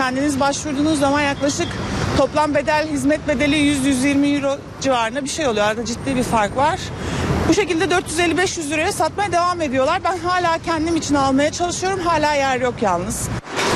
kendiniz başvurduğunuz zaman yaklaşık toplam bedel, hizmet bedeli 100-120 euro civarında bir şey oluyor. Arada ciddi bir fark var. Bu şekilde 450-500 liraya satmaya devam ediyorlar. Ben hala kendim için almaya çalışıyorum. Hala yer yok yalnız.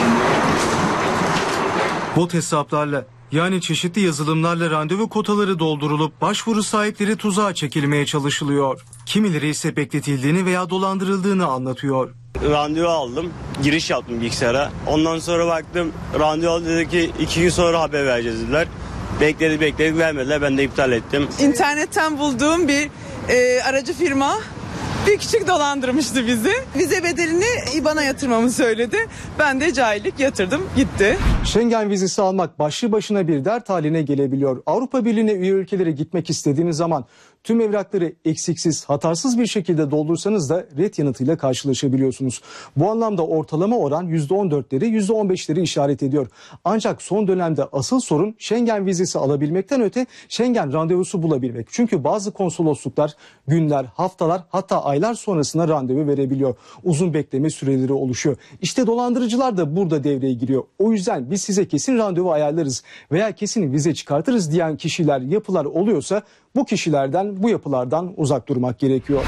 Bot hesaplarla, yani çeşitli yazılımlarla randevu kotaları doldurulup başvuru sahipleri tuzağa çekilmeye çalışılıyor. Kimileri ise bekletildiğini veya dolandırıldığını anlatıyor. Randevu aldım, giriş yaptım bilgisayara. Ondan sonra baktım, randevu aldı, dedi ki 2 gün sonra haber vereceğiz dediler. Bekledik vermediler, ben de iptal ettim. İnternetten bulduğum bir aracı firma bir küçük dolandırmıştı bizi. Vize bedelini IBAN'a yatırmamı söyledi. Ben de cahillik yatırdım, gitti. Schengen vizesi almak başlı başına bir dert haline gelebiliyor. Avrupa Birliği'ne üye ülkelere gitmek istediğiniz zaman tüm evrakları eksiksiz, hatarsız bir şekilde doldursanız da ret yanıtıyla karşılaşabiliyorsunuz. Bu anlamda ortalama oran %14'leri, %15'leri işaret ediyor. Ancak son dönemde asıl sorun Schengen vizesi alabilmekten öte Schengen randevusu bulabilmek. Çünkü bazı konsolosluklar günler, haftalar, hatta aylar sonrasında randevu verebiliyor. Uzun bekleme süreleri oluşuyor. İşte dolandırıcılar da burada devreye giriyor. O yüzden biz size kesin randevu ayarlarız veya kesin vize çıkartırız diyen kişiler, yapılar oluyorsa bu kişilerden, bu yapılardan uzak durmak gerekiyor.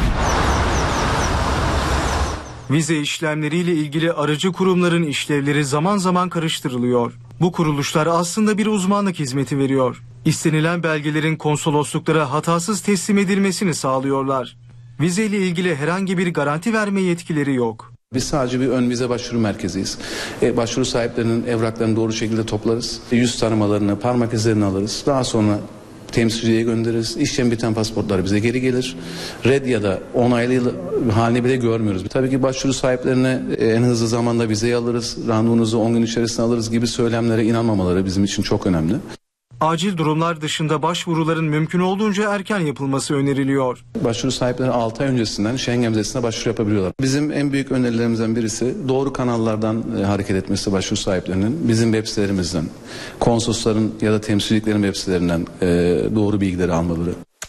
Vize işlemleriyle ilgili aracı kurumların işlevleri zaman zaman karıştırılıyor. Bu kuruluşlar aslında bir uzmanlık hizmeti veriyor. İstenilen belgelerin konsolosluklara hatasız teslim edilmesini sağlıyorlar. Vize ile ilgili herhangi bir garanti verme yetkileri yok. Biz sadece bir ön vize başvuru merkeziyiz. Başvuru sahiplerinin evraklarını doğru şekilde toplarız. Yüz tanımalarını, parmak izlerini alırız. Daha sonra temsilciye göndeririz. İşlem biten pasaportlar bize geri gelir. Red ya da onaylı halini bile görmüyoruz. Tabii ki başvuru sahiplerine en hızlı zamanda vizeyi alırız, randevunuzu 10 gün içerisinde alırız gibi söylemlere inanmamaları bizim için çok önemli. Acil durumlar dışında başvuruların mümkün olduğunca erken yapılması öneriliyor. Başvuru sahipleri 6 ay öncesinden Schengen vizesine başvuru yapabiliyorlar. Bizim en büyük önerilerimizden birisi doğru kanallardan hareket etmesi başvuru sahiplerinin. Bizim web sitelerimizden, konsolosların ya da temsilciliklerin web sitelerinden doğru bilgileri almaları.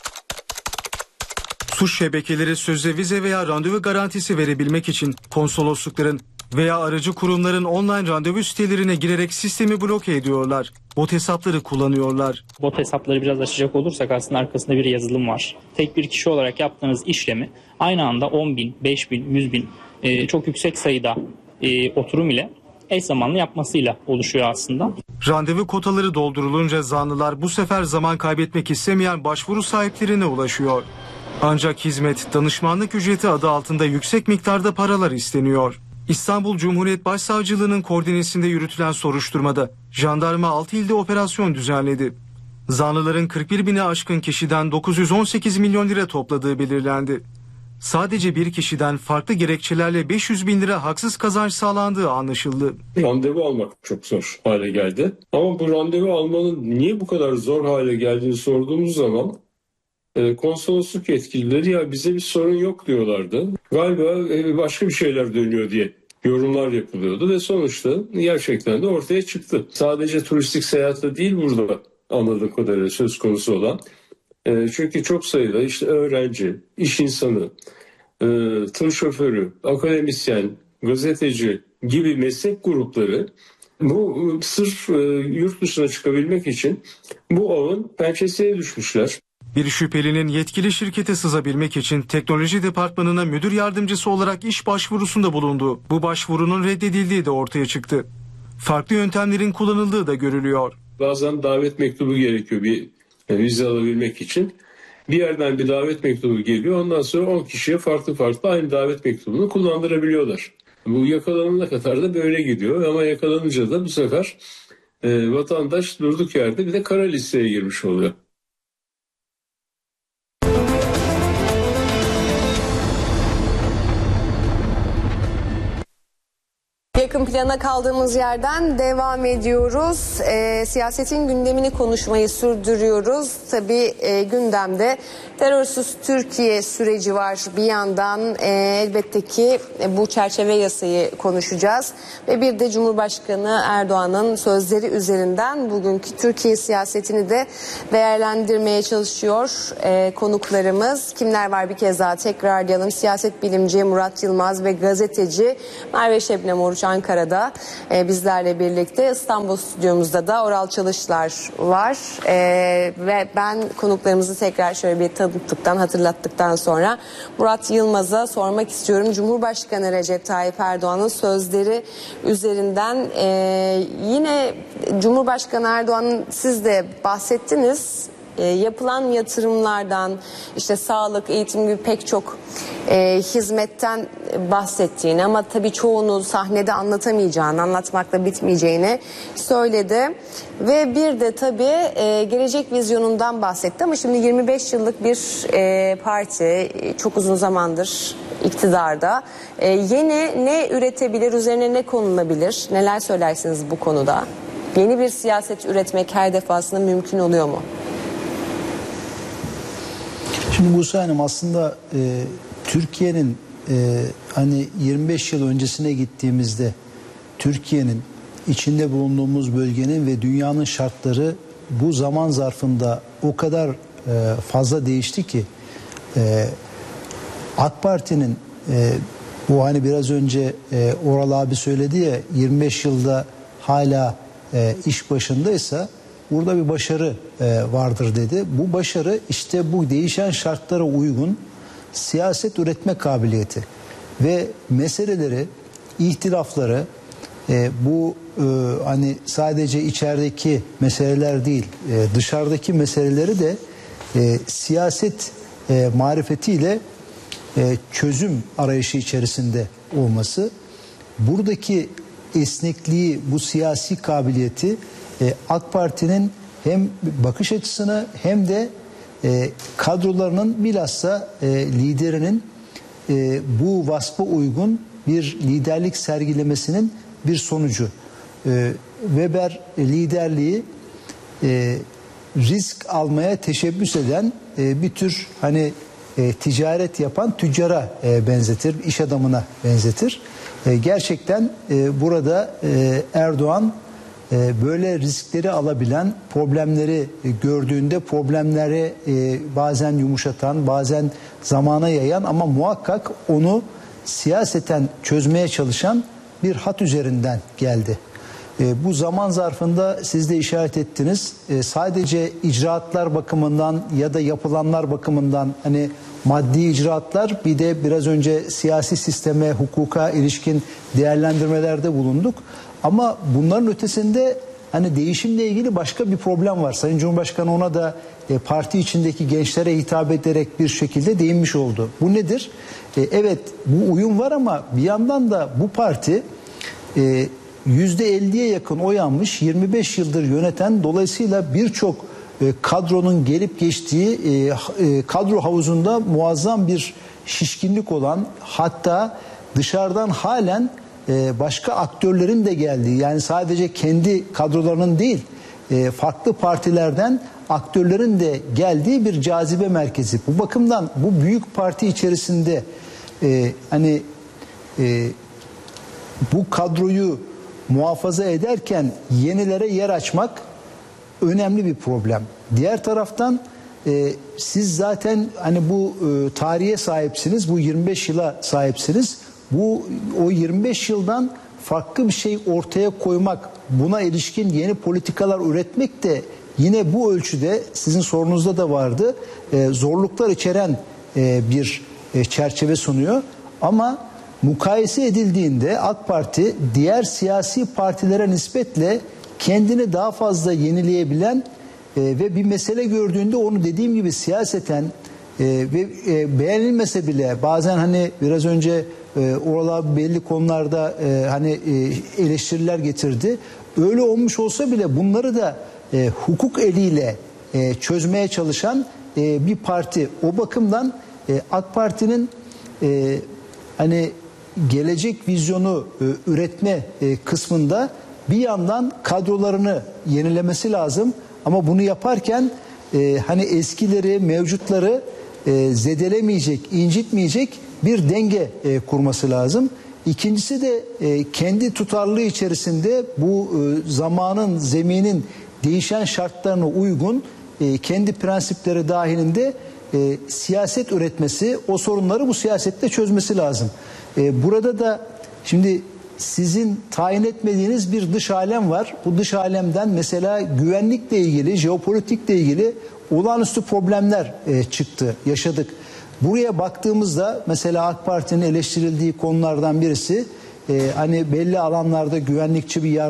Suç şebekeleri sözde vize veya randevu garantisi verebilmek için konsoloslukların veya aracı kurumların online randevu sitelerine girerek sistemi bloke ediyorlar. Bot hesapları kullanıyorlar. Bot hesapları biraz açacak olursak aslında arkasında bir yazılım var. Tek bir kişi olarak yaptığınız işlemi aynı anda 10.000, 5.000, 100.000 çok yüksek sayıda oturum ile eş zamanlı yapmasıyla oluşuyor aslında. Randevu kotaları doldurulunca zanlılar bu sefer zaman kaybetmek istemeyen başvuru sahiplerine ulaşıyor. Ancak hizmet, danışmanlık ücreti adı altında yüksek miktarda paralar isteniyor. İstanbul Cumhuriyet Başsavcılığı'nın koordinesinde yürütülen soruşturmada jandarma 6 ilde operasyon düzenledi. Zanlıların 41 bine aşkın kişiden 918 milyon lira topladığı belirlendi. Sadece bir kişiden farklı gerekçelerle 500 bin lira haksız kazanç sağlandığı anlaşıldı. Randevu almak çok zor hale geldi. Ama bu randevu almanın niye bu kadar zor hale geldiğini sorduğumuz zaman konsolosluk yetkilileri ya bize bir sorun yok diyorlardı. Galiba başka bir şeyler dönüyor diye yorumlar yapılıyordu ve sonuçta gerçekten de ortaya çıktı. Sadece turistik seyahatte değil burada anladığım kadarıyla söz konusu olan. Çünkü çok sayıda işte öğrenci, iş insanı, tır şoförü, akademisyen, gazeteci gibi meslek grupları bu sırf yurt dışına çıkabilmek için bu avın pençesine düşmüşler. Bir şüphelinin yetkili şirkete sızabilmek için teknoloji departmanına müdür yardımcısı olarak iş başvurusunda bulundu. Bu başvurunun reddedildiği de ortaya çıktı. Farklı yöntemlerin kullanıldığı da görülüyor. Bazen davet mektubu gerekiyor bir vize alabilmek için. Bir yerden bir davet mektubu geliyor. Ondan sonra 10 kişiye farklı aynı davet mektubunu kullandırabiliyorlar. Bu yakalanana kadar da böyle gidiyor ama yakalanınca da bu sefer vatandaş durduk yerde bir de kara listeye girmiş oluyor. Yakın plana kaldığımız yerden devam ediyoruz. Siyasetin gündemini konuşmayı sürdürüyoruz. Tabii gündemde terörsüz Türkiye süreci var. Bir yandan elbette ki bu çerçeve yasayı konuşacağız. Ve bir de Cumhurbaşkanı Erdoğan'ın sözleri üzerinden bugünkü Türkiye siyasetini de değerlendirmeye çalışıyor konuklarımız. Kimler var bir kez daha tekrarlayalım. Siyaset bilimci Murat Yılmaz ve gazeteci Merve Şebnem Oruç Ankara'da bizlerle birlikte. İstanbul stüdyomuzda da Oral Çalışlar var. Ve ben konuklarımızı tekrar şöyle bir tanıttıktan, hatırlattıktan sonra Murat Yılmaz'a sormak istiyorum. Cumhurbaşkanı Recep Tayyip Erdoğan'ın sözleri üzerinden yine Cumhurbaşkanı Erdoğan'ın, siz de bahsettiniz, yapılan yatırımlardan, işte sağlık, eğitim gibi pek çok hizmetten bahsettiğini, ama tabii çoğunu sahnede anlatamayacağını, anlatmakla bitmeyeceğini söyledi. Ve bir de tabii gelecek vizyonundan bahsetti. Ama şimdi 25 yıllık bir parti, çok uzun zamandır iktidarda. Yeni ne üretebilir, üzerine ne konulabilir? Neler söylersiniz bu konuda? Yeni bir siyaset üretmek her defasında mümkün oluyor mu? Şimdi Buse Hanım, aslında Türkiye'nin hani 25 yıl öncesine gittiğimizde Türkiye'nin, içinde bulunduğumuz bölgenin ve dünyanın şartları bu zaman zarfında o kadar fazla değişti ki AK Parti'nin bu, hani biraz önce Oral abi söyledi ya, 25 yılda hala iş başındaysa burada bir başarı vardır dedi. Bu başarı işte bu değişen şartlara uygun siyaset üretme kabiliyeti ve meseleleri, ihtilafları, bu hani sadece içerideki meseleler değil, dışarıdaki meseleleri de siyaset marifetiyle çözüm arayışı içerisinde olması, buradaki esnekliği, bu siyasi kabiliyeti AK Parti'nin hem bakış açısını hem de kadrolarının, bilhassa liderinin bu vasfa uygun bir liderlik sergilemesinin bir sonucu. Weber liderliği risk almaya teşebbüs eden bir tür hani ticaret yapan tüccara benzetir, iş adamına benzetir. Gerçekten burada Erdoğan böyle riskleri alabilen, problemleri gördüğünde problemleri bazen yumuşatan, bazen zamana yayan ama muhakkak onu siyaseten çözmeye çalışan bir hat üzerinden geldi. Bu zaman zarfında siz de işaret ettiniz. Sadece icraatlar bakımından ya da yapılanlar bakımından, hani maddi icraatlar, bir de biraz önce siyasi sisteme, hukuka ilişkin değerlendirmelerde bulunduk. Ama bunların ötesinde hani değişimle ilgili başka bir problem var. Sayın Cumhurbaşkanı ona da parti içindeki gençlere hitap ederek bir şekilde değinmiş oldu. Bu nedir? Evet, bu uyum var ama bir yandan da bu parti %50'ye yakın oy almış, 25 yıldır yöneten, dolayısıyla birçok kadronun gelip geçtiği kadro havuzunda muazzam bir şişkinlik olan, hatta dışarıdan halen başka aktörlerin de geldiği, yani sadece kendi kadrolarının değil farklı partilerden aktörlerin de geldiği bir cazibe merkezi. Bu bakımdan bu büyük parti içerisinde hani bu kadroyu muhafaza ederken yenilere yer açmak önemli bir problem. Diğer taraftan siz zaten hani bu tarihe sahipsiniz, bu 25 yıla sahipsiniz. O 25 yıldan farklı bir şey ortaya koymak, buna ilişkin yeni politikalar üretmek de yine bu ölçüde, sizin sorunuzda da vardı, zorluklar içeren bir çerçeve sunuyor. Ama mukayese edildiğinde AK Parti diğer siyasi partilere nispetle kendini daha fazla yenileyebilen ve bir mesele gördüğünde onu dediğim gibi siyaseten ve beğenilmese bile, bazen hani biraz önce Oral abi belli konularda hani eleştiriler getirdi. Öyle olmuş olsa bile bunları da hukuk eliyle çözmeye çalışan bir parti. O bakımdan AK Parti'nin hani gelecek vizyonu üretme kısmında bir yandan kadrolarını yenilemesi lazım. Ama bunu yaparken hani eskileri, mevcutları zedelemeyecek, incitmeyecek bir denge kurması lazım. İkincisi de kendi tutarlılığı içerisinde bu zamanın, zeminin değişen şartlarına uygun kendi prensipleri dahilinde siyaset üretmesi, o sorunları bu siyasette çözmesi lazım. Burada da şimdi sizin tayin etmediğiniz bir dış alem var. Bu dış alemden mesela güvenlikle ilgili, jeopolitikle ilgili olağanüstü problemler çıktı, yaşadık. Buraya baktığımızda mesela AK Parti'nin eleştirildiği konulardan birisi hani belli alanlarda güvenlikçi bir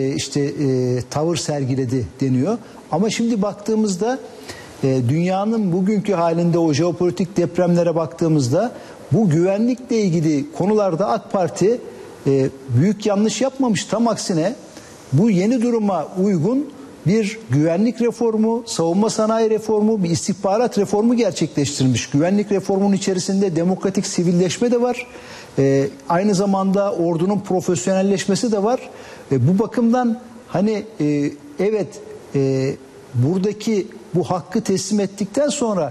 tavır sergiledi deniyor. Ama şimdi baktığımızda dünyanın bugünkü halinde o jeopolitik depremlere baktığımızda bu güvenlikle ilgili konularda AK Parti büyük yanlış yapmamış. Tam aksine bu yeni duruma uygun bir güvenlik reformu, savunma sanayi reformu, bir istihbarat reformu gerçekleştirmiş. Güvenlik reformunun içerisinde demokratik sivilleşme de var. Aynı zamanda ordunun profesyonelleşmesi de var. Bu bakımdan hani evet buradaki bu hakkı teslim ettikten sonra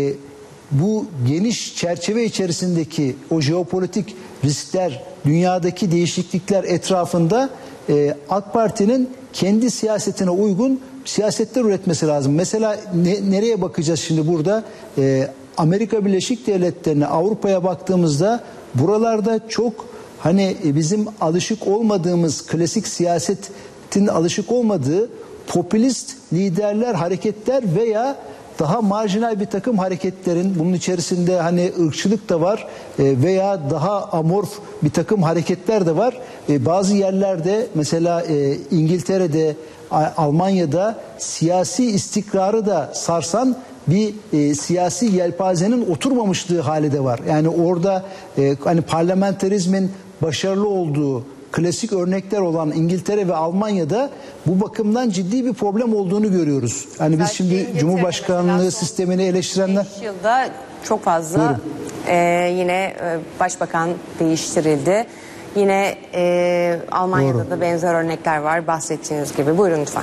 bu geniş çerçeve içerisindeki o jeopolitik riskler, dünyadaki değişiklikler etrafında AK Parti'nin kendi siyasetine uygun siyasetler üretmesi lazım. Mesela nereye bakacağız şimdi burada? Amerika Birleşik Devletleri'ne, Avrupa'ya baktığımızda buralarda çok hani bizim alışık olmadığımız, klasik siyasetin alışık olmadığı popülist liderler, hareketler veya daha marjinal bir takım hareketlerin, bunun içerisinde hani ırkçılık da var veya daha amorf bir takım hareketler de var. Bazı yerlerde mesela İngiltere'de, Almanya'da siyasi istikrarı da sarsan bir siyasi yelpazenin oturmamışlığı hali de var. Yani orada hani parlamenterizmin başarılı olduğu klasik örnekler olan İngiltere ve Almanya'da bu bakımdan ciddi bir problem olduğunu görüyoruz. Hani biz şimdi Cumhurbaşkanlığı sistemini eleştirenler... 5 yılda çok fazla yine başbakan değiştirildi. Yine Almanya'da da benzer örnekler var bahsettiğiniz gibi. Buyurun lütfen.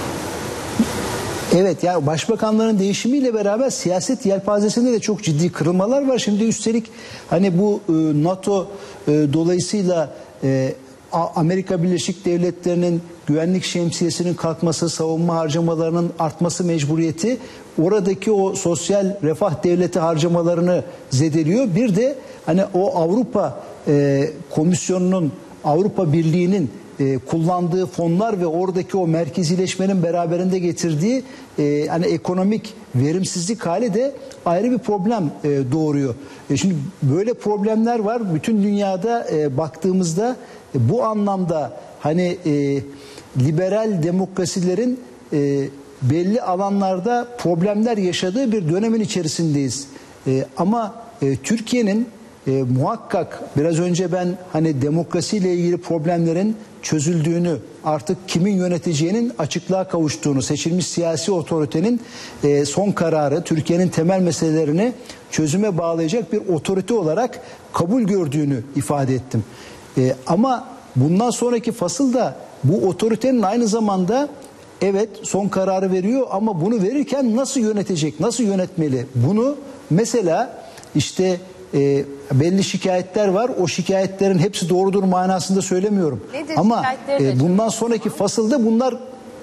Evet, yani başbakanların değişimiyle beraber siyaset yelpazesinde de çok ciddi kırılmalar var. Şimdi üstelik hani bu NATO dolayısıyla Amerika Birleşik Devletleri'nin güvenlik şemsiyesinin kalkması, savunma harcamalarının artması mecburiyeti oradaki o sosyal refah devleti harcamalarını zedeliyor. Bir de hani o Avrupa Komisyonu'nun, Avrupa Birliği'nin kullandığı fonlar ve oradaki o merkezileşmenin beraberinde getirdiği hani ekonomik verimsizlik hali de ayrı bir problem doğuruyor. Şimdi böyle problemler var. Bütün dünyada baktığımızda bu anlamda hani liberal demokrasilerin belli alanlarda problemler yaşadığı bir dönemin içerisindeyiz. Ama Türkiye'nin muhakkak biraz önce ben hani demokrasiyle ilgili problemlerin çözüldüğünü, artık kimin yöneteceğinin açıklığa kavuştuğunu, seçilmiş siyasi otoritenin son kararı Türkiye'nin temel meselelerini çözüme bağlayacak bir otorite olarak kabul gördüğünü ifade ettim. Ama bundan sonraki fasılda bu otoritenin aynı zamanda evet son kararı veriyor ama bunu verirken nasıl yönetecek, nasıl yönetmeli? Bunu mesela işte belli şikayetler var. O şikayetlerin hepsi doğrudur manasında söylemiyorum. Nedir ama bundan sonraki fasılda bunlar...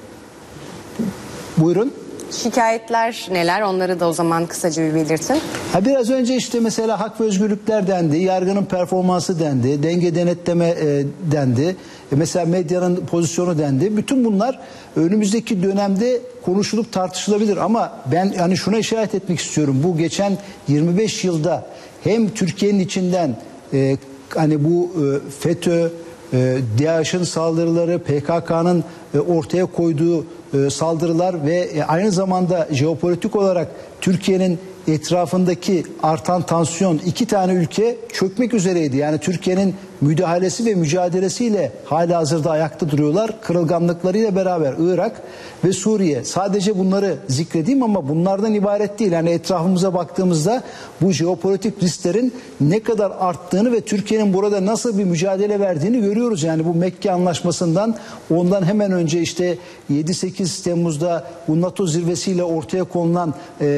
Buyurun. Şikayetler neler? Onları da o zaman kısaca bir belirtin. Biraz önce işte mesela hak ve özgürlükler dendi, yargının performansı dendi, denge denetleme dendi, mesela medyanın pozisyonu dendi. Bütün bunlar önümüzdeki dönemde konuşulup tartışılabilir ama ben yani şuna işaret etmek istiyorum. Bu geçen 25 yılda hem Türkiye'nin içinden hani bu FETÖ, DAEŞ'in saldırıları, PKK'nın ortaya koyduğu saldırılar ve aynı zamanda jeopolitik olarak Türkiye'nin etrafındaki artan tansiyon, iki tane ülke çökmek üzereydi. Yani Türkiye'nin müdahalesi ve mücadelesiyle halihazırda ayakta duruyorlar. Kırılganlıklarıyla beraber Irak ve Suriye. Sadece bunları zikredeyim ama bunlardan ibaret değil. Yani etrafımıza baktığımızda bu jeopolitik risklerin ne kadar arttığını ve Türkiye'nin burada nasıl bir mücadele verdiğini görüyoruz. Yani bu Mekke Anlaşması'ndan ondan hemen önce işte 7-8 Temmuz'da bu NATO zirvesiyle ortaya konulan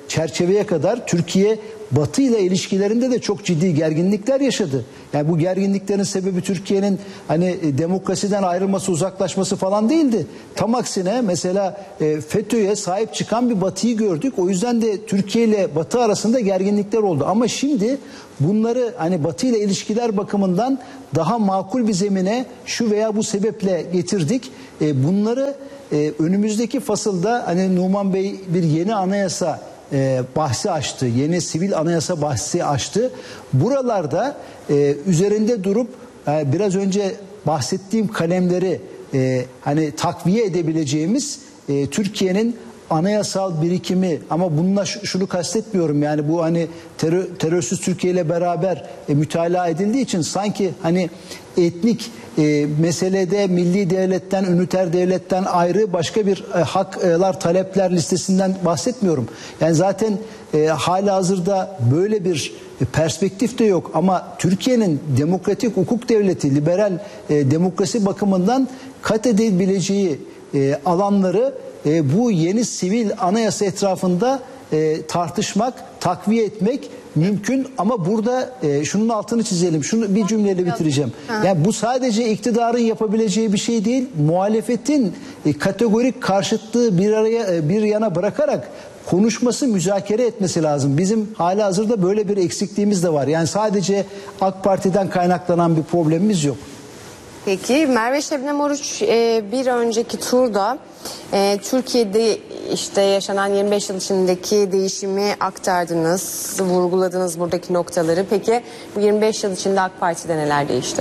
çerçeveye kadar Türkiye Batı ile ilişkilerinde de çok ciddi gerginlikler yaşadı. Yani bu gerginliklerin sebebi Türkiye'nin hani demokrasiden ayrılması, uzaklaşması falan değildi. Tam aksine mesela FETÖ'ye sahip çıkan bir Batı'yı gördük. O yüzden de Türkiye ile Batı arasında gerginlikler oldu. Ama şimdi bunları hani Batı ile ilişkiler bakımından daha makul bir zemine şu veya bu sebeple getirdik. Bunları önümüzdeki fasılda hani Numan Bey bir yeni anayasa bahsi açtı. Yeni sivil anayasa bahsi açtı. Buralarda üzerinde durup biraz önce bahsettiğim kalemleri hani takviye edebileceğimiz Türkiye'nin anayasal birikimi, ama bununla şunu kastetmiyorum, yani bu hani terörsüz Türkiye ile beraber mütalaa edildiği için sanki hani etnik meselede milli devletten, üniter devletten ayrı başka bir haklar, talepler listesinden bahsetmiyorum. Yani zaten halihazırda böyle bir perspektif de yok, ama Türkiye'nin demokratik hukuk devleti, liberal demokrasi bakımından kat edebileceği alanları bu yeni sivil anayasa etrafında tartışmak, takviye etmek mümkün. Ama burada şunun altını çizelim. Şunu bir cümleyle bitireceğim. Yani bu sadece iktidarın yapabileceği bir şey değil. Muhalefetin kategorik karşıtlığı bir yana bırakarak konuşması, müzakere etmesi lazım. Bizim halihazırda böyle bir eksikliğimiz de var. Yani sadece AK Parti'den kaynaklanan bir problemimiz yok. Peki Merve Şebnem Oruç, bir önceki turda Türkiye'de işte yaşanan 25 yıl içindeki değişimi aktardınız, vurguladınız buradaki noktaları. Peki bu 25 yıl içinde AK Parti'de neler değişti?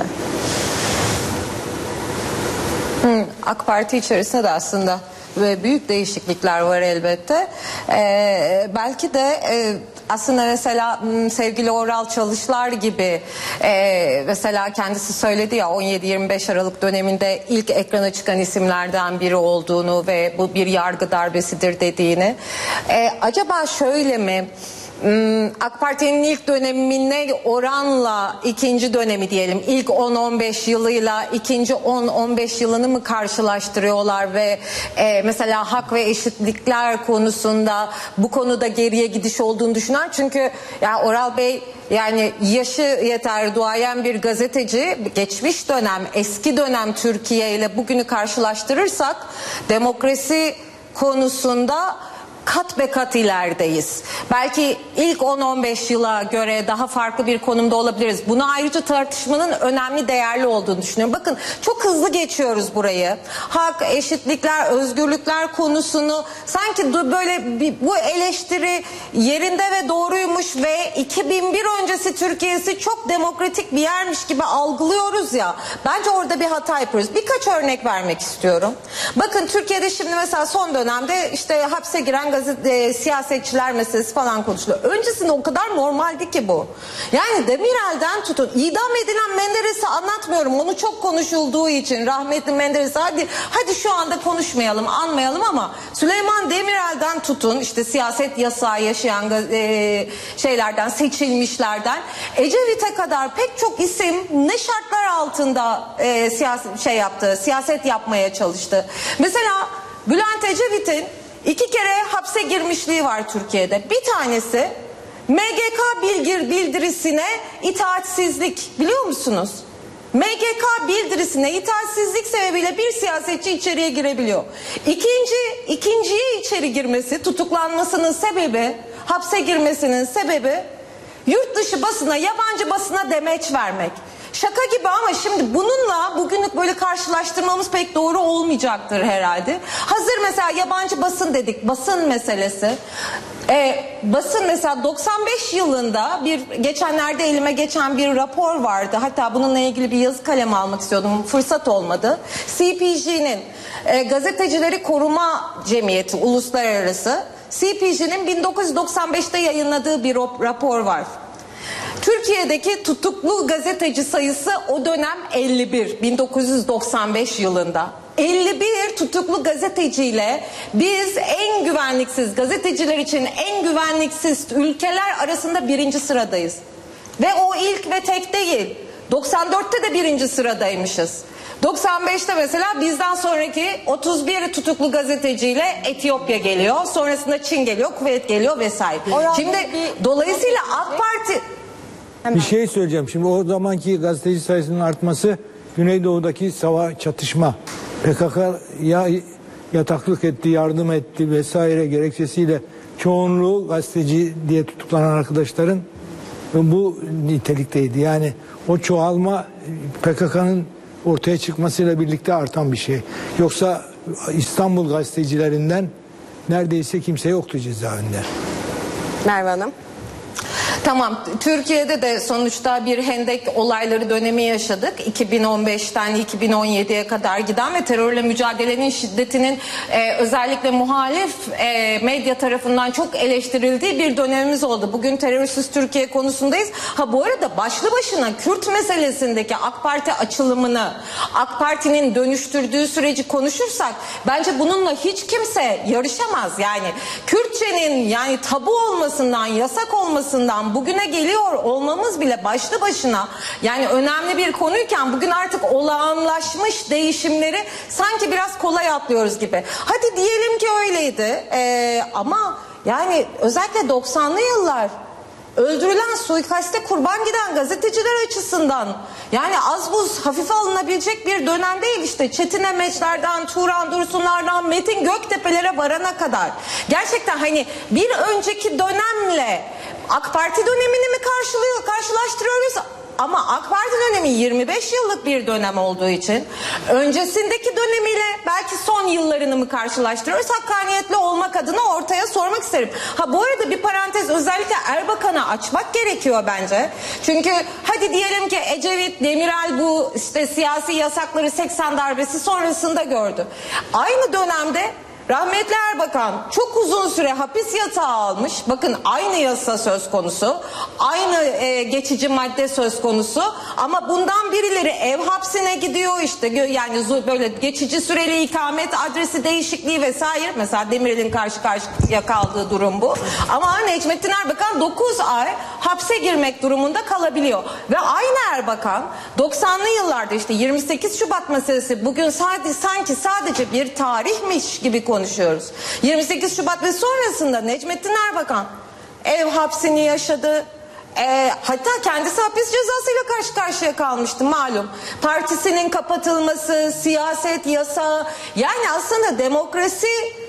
AK Parti içerisinde de aslında büyük değişiklikler var elbette. Belki de aslında mesela sevgili Oral Çalışlar gibi mesela kendisi söyledi ya 17-25 Aralık döneminde ilk ekrana çıkan isimlerden biri olduğunu ve bu bir yargı darbesidir dediğini. Acaba şöyle mi? AK Parti'nin ilk dönemine oranla ikinci dönemi diyelim, ilk 10-15 yılıyla ikinci 10-15 yılını mı karşılaştırıyorlar ve mesela hak ve eşitlikler konusunda bu konuda geriye gidiş olduğunu düşünen, çünkü yani Oral Bey yani yaşı yeter, duayen bir gazeteci, geçmiş dönem, eski dönem Türkiye ile bugünü karşılaştırırsak demokrasi konusunda kat be kat ilerideyiz. Belki ilk 10-15 yıla göre daha farklı bir konumda olabiliriz. Bunu ayrıca tartışmanın önemli, değerli olduğunu düşünüyorum. Bakın çok hızlı geçiyoruz burayı. Hak, eşitlikler, özgürlükler konusunu sanki böyle bu eleştiri yerinde ve doğruymuş ve 2001 öncesi Türkiye'si çok demokratik bir yermiş gibi algılıyoruz ya. Bence orada bir hata yapıyoruz. Birkaç örnek vermek istiyorum. Bakın Türkiye'de şimdi mesela son dönemde işte hapse giren siyasetçiler meselesi falan konuşuluyor. Öncesinde o kadar normaldi ki bu. Yani Demirel'den tutun, idam edilen Menderes'i anlatmıyorum. Onu çok konuşulduğu için, rahmetli Menderes'i hadi şu anda konuşmayalım, anmayalım, ama Süleyman Demirel'den tutun, işte siyaset yasağı yaşayan şeylerden, seçilmişlerden Ecevit'e kadar pek çok isim ne şartlar altında siyaset yapmaya çalıştı. Mesela Bülent Ecevit'in 2 kere hapse girmişliği var Türkiye'de. Bir tanesi MGK bildirisine itaatsizlik, biliyor musunuz? MGK bildirisine itaatsizlik sebebiyle bir siyasetçi içeriye girebiliyor. İkinciye içeri girmesi, tutuklanmasının sebebi, hapse girmesinin sebebi yurt dışı basına, yabancı basına demeç vermek. Şaka gibi ama şimdi bununla bugünlük böyle karşılaştırmamız pek doğru olmayacaktır herhalde. Hazır mesela yabancı basın dedik, basın meselesi. Basın mesela 95 yılında geçenlerde elime geçen bir rapor vardı. Hatta bununla ilgili bir yazı kalemi almak istiyordum, fırsat olmadı. CPJ'nin Gazetecileri Koruma Cemiyeti Uluslararası, CPJ'nin 1995'te yayınladığı bir rapor var. Türkiye'deki tutuklu gazeteci sayısı o dönem 51, 1995 yılında. 51 tutuklu gazeteciyle biz en güvenliksiz, gazeteciler için en güvenliksiz ülkeler arasında 1. sıradayız. Ve o ilk ve tek değil. 94'te de 1. sıradaymışız. 95'te mesela bizden sonraki 31 tutuklu gazeteciyle Etiyopya geliyor. Sonrasında Çin geliyor, Kuveyt geliyor vesaire. Şimdi dolayısıyla AK Parti... Bir şey söyleyeceğim. Şimdi o zamanki gazeteci sayısının artması, Güneydoğu'daki çatışma, PKK'ya yataklık etti, yardım etti vesaire gerekçesiyle çoğunluğu gazeteci diye tutuklanan arkadaşların bu nitelikteydi. Yani o çoğalma PKK'nın ortaya çıkmasıyla birlikte artan bir şey. Yoksa İstanbul gazetecilerinden neredeyse kimse yoktu cezaevinde. Merve Hanım. Tamam, Türkiye'de de sonuçta bir hendek olayları dönemi yaşadık. 2015'ten 2017'ye kadar giden ve terörle mücadelenin şiddetinin özellikle muhalif medya tarafından çok eleştirildiği bir dönemimiz oldu. Bugün terörsüz Türkiye konusundayız. Bu arada başlı başına Kürt meselesindeki AK Parti açılımını, AK Parti'nin dönüştürdüğü süreci konuşursak bence bununla hiç kimse yarışamaz. Yani Kürtçenin yani tabu olmasından, yasak olmasından bugüne geliyor olmamız bile başlı başına yani önemli bir konuyken bugün artık olağanlaşmış değişimleri sanki biraz kolay atlıyoruz gibi. Hadi diyelim ki öyleydi ama yani özellikle 90'lı yıllar öldürülen, suikaste kurban giden gazeteciler açısından yani az buz hafife alınabilecek bir dönem değil. İşte Çetin Emeçler'den, Turan Dursunlar'dan, Metin Göktepe'lere varana kadar. Gerçekten hani bir önceki dönemle AK Parti dönemini mi karşılaştırıyoruz? Ama AK Parti dönemi 25 yıllık bir dönem olduğu için öncesindeki dönemiyle belki son yıllarını mı karşılaştırıyoruz? Hakkaniyetli olmak adına ortaya sormak isterim. Bu arada bir parantez, özellikle Erbakan'a açmak gerekiyor bence. Çünkü hadi diyelim ki Ecevit, Demirel bu işte siyasi yasakları 80 darbesi sonrasında gördü. Aynı dönemde rahmetli Erbakan çok uzun süre hapis yatağı almış. Bakın aynı yasa söz konusu. Aynı geçici madde söz konusu. Ama bundan birileri ev hapsine gidiyor işte yani böyle geçici süreli ikamet adresi değişikliği vesaire. Mesela Demirel'in karşı karşıya kaldığı durum bu. Ama Necmettin Erbakan 9 ay hapse girmek durumunda kalabiliyor. Ve aynı Erbakan 90'lı yıllarda işte 28 Şubat meselesi bugün sanki sadece bir tarihmiş gibi konuşuyoruz. 28 Şubat ve sonrasında Necmettin Erbakan ev hapsini yaşadı. Hatta kendisi hapis cezasıyla karşı karşıya kalmıştı malum. Partisinin kapatılması, siyaset yasağı, yani aslında demokrasi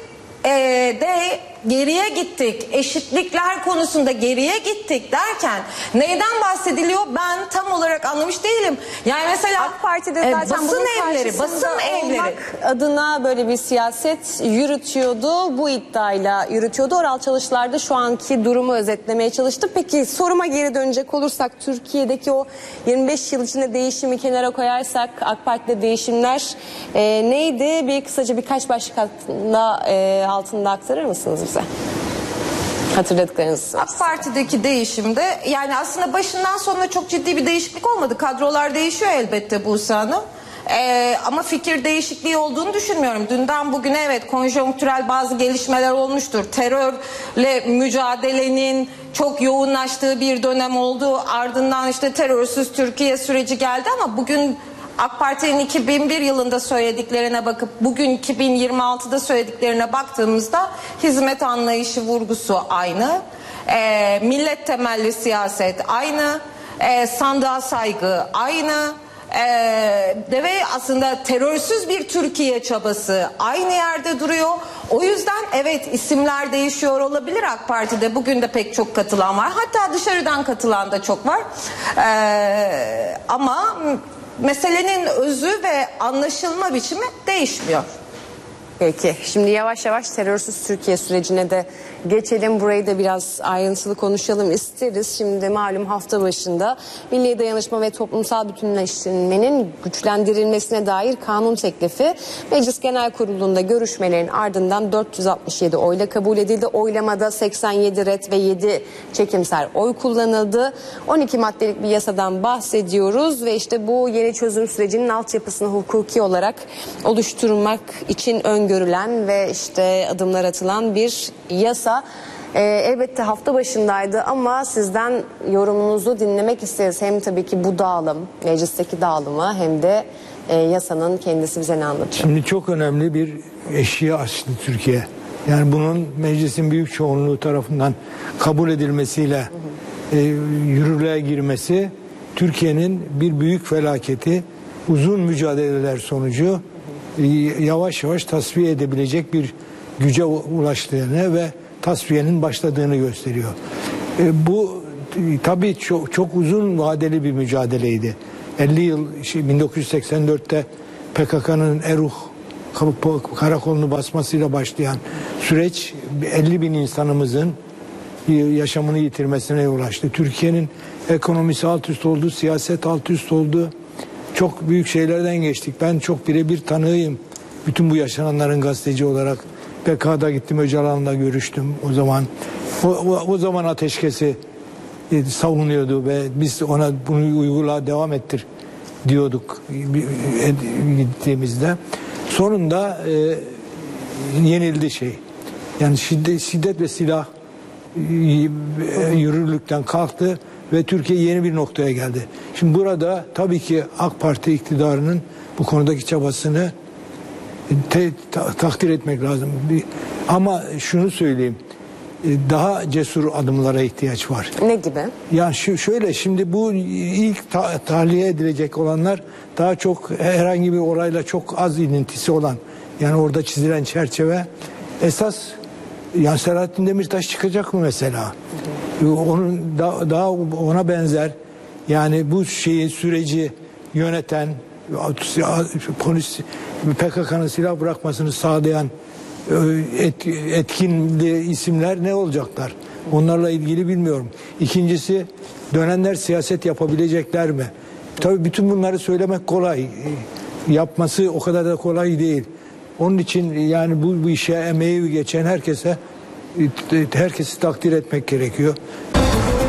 de geriye gittik, eşitlikler konusunda geriye gittik derken neyden bahsediliyor ben tam olarak anlamış değilim. Yani mesela AK Parti'de zaten basın evleri, basın evleri adına böyle bir siyaset yürütüyordu. Bu iddiayla yürütüyordu. Oral Çalışlar'da şu anki durumu özetlemeye çalıştı. Peki soruma geri dönecek olursak, Türkiye'deki o 25 yıl içinde değişimi kenara koyarsak AK Parti'de değişimler neydi? Bir kısaca birkaç başlık altında aktarır mısınız bize? Hatırladıklarınız. AK Parti'deki değişimde yani aslında başından sonuna çok ciddi bir değişiklik olmadı. Kadrolar değişiyor elbette Buse Hanım. Ama fikir değişikliği olduğunu düşünmüyorum. Dünden bugüne evet konjonktürel bazı gelişmeler olmuştur. Terörle mücadelenin çok yoğunlaştığı bir dönem oldu. Ardından işte terörsüz Türkiye süreci geldi ama bugün AK Parti'nin 2001 yılında söylediklerine bakıp bugün 2026'da söylediklerine baktığımızda hizmet anlayışı vurgusu aynı. Millet temelli siyaset aynı. Sandığa saygı aynı. Ve aslında terörsüz bir Türkiye çabası aynı yerde duruyor. O yüzden evet isimler değişiyor olabilir AK Parti'de. Bugün de pek çok katılan var. Hatta dışarıdan katılan da çok var. Ama meselenin özü ve anlaşılma biçimi değişmiyor. Peki şimdi yavaş yavaş terörsüz Türkiye sürecine de geçelim. Burayı da biraz ayrıntılı konuşalım isteriz. Şimdi malum hafta başında Milli Dayanışma ve Toplumsal Bütünleşmenin güçlendirilmesine dair kanun teklifi Meclis Genel Kurulu'nda görüşmelerin ardından 467 oyla kabul edildi. Oylamada 87 ret ve 7 çekimser oy kullanıldı. 12 maddelik bir yasadan bahsediyoruz ve işte bu yeni çözüm sürecinin altyapısını hukuki olarak oluşturmak için öngörülen ve işte adımlar atılan bir yasa. Elbette hafta başındaydı ama sizden yorumunuzu dinlemek isteriz. Hem tabii ki bu dağılım, meclisteki dağılımı hem de yasanın kendisi bize ne anlatıyor? Şimdi çok önemli bir eşya açtı Türkiye. Yani bunun meclisin büyük çoğunluğu tarafından kabul edilmesiyle yürürlüğe girmesi Türkiye'nin bir büyük felaketi, uzun mücadeleler sonucu yavaş yavaş tasfiye edebilecek bir güce ulaştığını ve tasfiyenin başladığını gösteriyor. Bu tabii çok uzun vadeli bir mücadeleydi. 50 yıl 1984'te PKK'nın Eruh karakolunu basmasıyla başlayan süreç 50 bin insanımızın yaşamını yitirmesine yol açtı. Türkiye'nin ekonomisi alt üst oldu, siyaset alt üst oldu. Çok büyük şeylerden geçtik. Ben çok birebir tanığıyım. Bütün bu yaşananların gazeteci olarak. PKK'da gittim, Öcalan'la görüştüm o zaman. O zaman ateşkesi savunuyordu ve biz ona bunu uygula devam ettir diyorduk gittiğimizde. Sonunda yenildi şey. Yani şiddet ve silah yürürlükten kalktı ve Türkiye yeni bir noktaya geldi. Şimdi burada tabii ki AK Parti iktidarının bu konudaki çabasını takdir etmek lazım. Ama şunu söyleyeyim. Daha cesur adımlara ihtiyaç var. Ne gibi? Yani şöyle, şimdi bu ilk tahliye edilecek olanlar daha çok herhangi bir orayla çok az ilintisi olan, yani orada çizilen çerçeve esas, yani Selahattin Demirtaş çıkacak mı mesela? Onun daha ona benzer, yani bu süreci yöneten, polis PKK'nın silah bırakmasını sağlayan etkinli isimler ne olacaklar? Onlarla ilgili bilmiyorum. İkincisi, dönenler siyaset yapabilecekler mi? Tabii bütün bunları söylemek kolay. Yapması o kadar da kolay değil. Onun için yani bu işe emeği geçen herkesi takdir etmek gerekiyor.